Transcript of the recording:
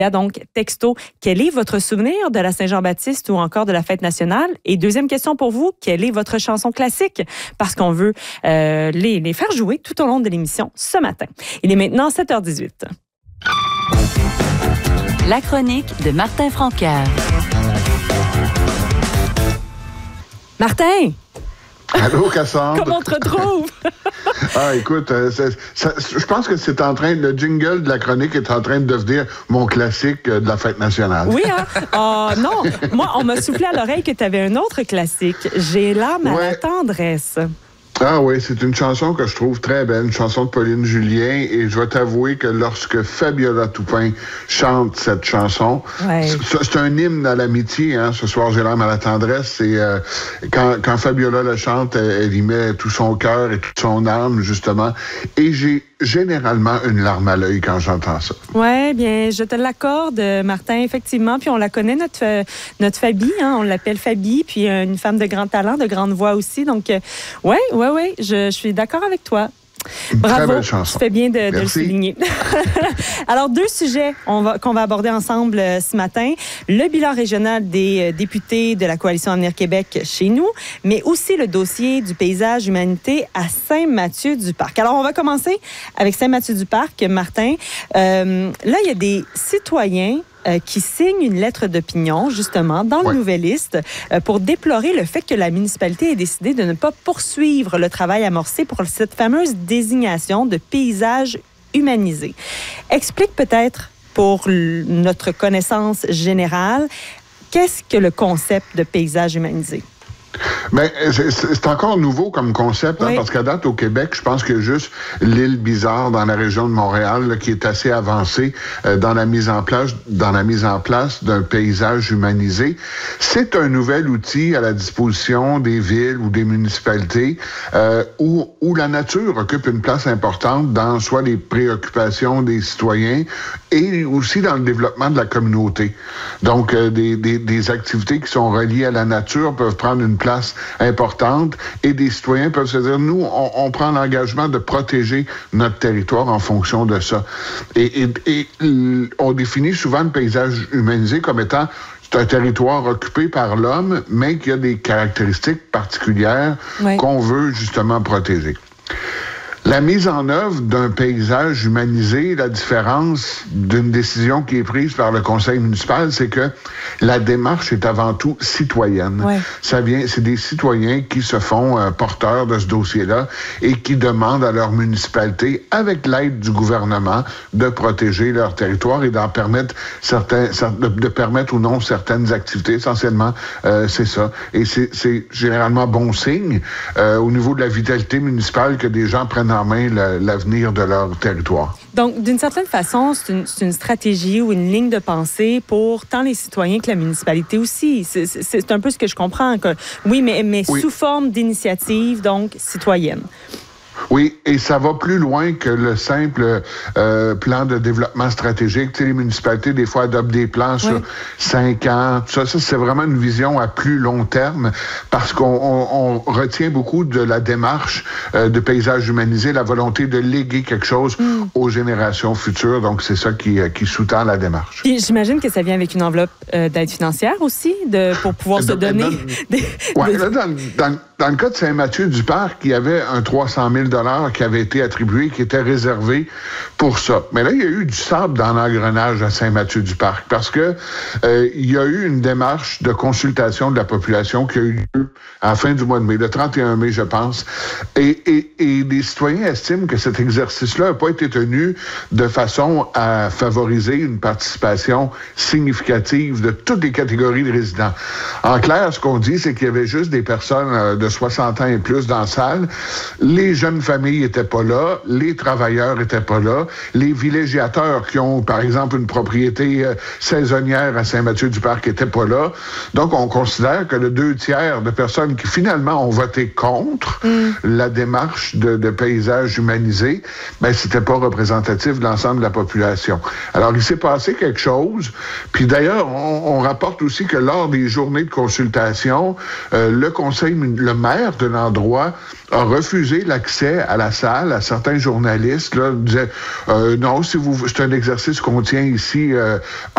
Donc, texto, quel est votre souvenir de la Saint-Jean-Baptiste ou encore de la fête nationale? Et deuxième question pour vous, quelle est votre chanson classique? Parce qu'on veut les faire jouer tout au long de l'émission ce matin. Il est maintenant 7h18. La chronique de Martin Francaire. Martin! Allô, Cassandre? Comment on te retrouve? Écoute, je pense que le jingle de la chronique est en train de devenir mon classique de la fête nationale. Oui, hein? Oh non! Moi, on m'a soufflé à l'oreille que tu avais un autre classique. J'ai l'âme à la tendresse. Ah oui, c'est une chanson que je trouve très belle, une chanson de Pauline Julien, et je vais t'avouer que lorsque Fabiola Toupin chante cette chanson, c'est un hymne à l'amitié, hein. Ce soir, j'ai l'âme à la tendresse, et quand Fabiola la chante, elle y met tout son cœur et toute son âme, justement, et j'ai généralement une larme à l'œil quand j'entends ça. Oui, bien, je te l'accorde, Martin, effectivement. Puis on la connaît, notre Fabi, hein, on l'appelle Fabi, puis une femme de grand talent, de grande voix aussi. Donc, oui, je suis d'accord avec toi. Bravo, tu fais bien de le souligner. Alors, deux sujets qu'on va aborder ensemble ce matin. Le bilan régional des députés de la Coalition Avenir Québec chez nous, mais aussi le dossier du paysage humanité à Saint-Mathieu-du-Parc. Alors, on va commencer avec Saint-Mathieu-du-Parc, Martin. Là, il y a des citoyens qui signe une lettre d'opinion, justement, dans le Nouvelliste, pour déplorer le fait que la municipalité ait décidé de ne pas poursuivre le travail amorcé pour cette fameuse désignation de paysage humanisé. Explique peut-être, pour notre connaissance générale, qu'est-ce que le concept de paysage humanisé? Bien, c'est encore nouveau comme concept, hein, parce qu'à date, au Québec, je pense qu'il y a juste l'île Bizarre dans la région de Montréal là, qui est assez avancée dans la mise en place d'un paysage humanisé. C'est un nouvel outil à la disposition des villes ou des municipalités où la nature occupe une place importante dans soit les préoccupations des citoyens et aussi dans le développement de la communauté. Donc, des activités qui sont reliées à la nature peuvent prendre une place importante et des citoyens peuvent se dire, nous, on prend l'engagement de protéger notre territoire en fonction de ça. Et on définit souvent le paysage humanisé comme étant c'est un territoire occupé par l'homme, mais qui a des caractéristiques particulières qu'on veut justement protéger. La mise en œuvre d'un paysage humanisé, la différence d'une décision qui est prise par le conseil municipal, c'est que la démarche est avant tout citoyenne. C'est des citoyens qui se font porteurs de ce dossier-là et qui demandent à leur municipalité, avec l'aide du gouvernement, de protéger leur territoire et d'en permettre de permettre ou non certaines activités. Essentiellement, c'est ça. Et c'est généralement bon signe au niveau de la vitalité municipale que des gens prennent en main l'avenir de leur territoire. Donc, d'une certaine façon, c'est une stratégie ou une ligne de pensée pour tant les citoyens que la municipalité aussi. C'est un peu ce que je comprends. Mais sous forme d'initiative, donc citoyenne. Oui, et ça va plus loin que le simple plan de développement stratégique. Tu sais, les municipalités, des fois, adoptent des plans sur 5 ans. Ça, c'est vraiment une vision à plus long terme parce qu'on retient beaucoup de la démarche de paysage humanisé, la volonté de léguer quelque chose aux générations futures. Donc, c'est ça qui sous-tend la démarche. Puis, j'imagine que ça vient avec une enveloppe d'aide financière aussi pour pouvoir se donner... Dans le cas de Saint-Mathieu-du-Parc, il y avait un 300 000 qui avait été attribué, qui était réservé pour ça. Mais là, il y a eu du sable dans l'engrenage à Saint-Mathieu-du-Parc parce que il y a eu une démarche de consultation de la population qui a eu lieu à la fin du mois de mai, le 31 mai, je pense. Et les citoyens estiment que cet exercice-là n'a pas été tenu de façon à favoriser une participation significative de toutes les catégories de résidents. En clair, ce qu'on dit, c'est qu'il y avait juste des personnes de 60 ans et plus dans la salle. Les jeunes familles étaient pas là, les travailleurs étaient pas là, les villégiateurs qui ont, par exemple, une propriété saisonnière à Saint-Mathieu-du-Parc étaient pas là. Donc, on considère que le 2/3 de personnes qui, finalement, ont voté contre la démarche de paysage humanisé, ben, c'était pas représentatif de l'ensemble de la population. Alors, il s'est passé quelque chose, puis d'ailleurs, on rapporte aussi que lors des journées de consultation, le maire de l'endroit a refusé l'accès à la salle à certains journalistes. Là, disait non, c'est un exercice qu'on tient ici